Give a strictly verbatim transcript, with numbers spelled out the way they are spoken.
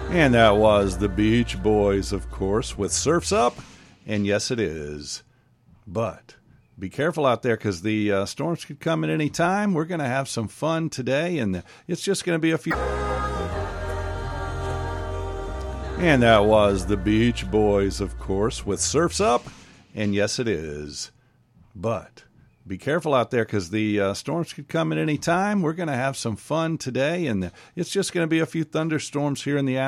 And that was the Beach Boys, of course, with Surf's Up. And yes, it is. But be careful out there because the uh, storms could come at any time. We're going to have some fun today, and it's just going to be a few. And that was the Beach Boys, of course, with Surf's Up. And yes, it is. But be careful out there because the uh, storms could come at any time. We're going to have some fun today, and it's just going to be a few thunderstorms here in the afternoon.